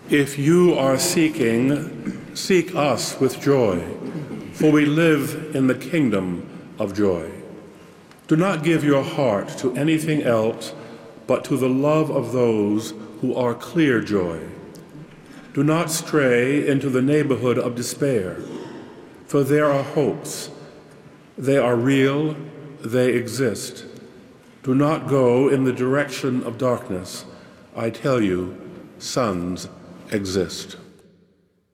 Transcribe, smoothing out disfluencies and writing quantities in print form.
If you are seeking, seek us with joy, for we live in the kingdom of joy. Do not give your heart to anything else but to the love of those who are clear joy. Do not stray into the neighborhood of despair, for there are hopes. They are real, they exist. Do not go in the direction of darkness. I tell you, sons exist.